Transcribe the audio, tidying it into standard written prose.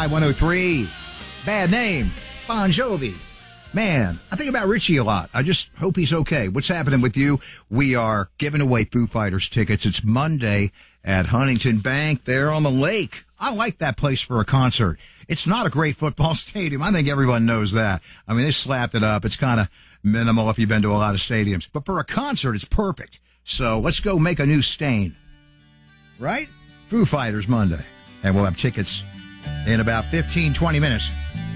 Y103. Bad name. Bon Jovi. Man, I think about Richie a lot. I just hope he's okay. What's happening with you? We are giving away Foo Fighters tickets. It's Monday at Huntington Bank there on the lake. I like that place for a concert. It's not a great football stadium. I think everyone knows that. I mean, they slapped it up. It's kind of minimal if you've been to a lot of stadiums. But for a concert, it's perfect. So let's go make a new stain. Right? Foo Fighters Monday. And we'll have tickets in about 15, 20 minutes.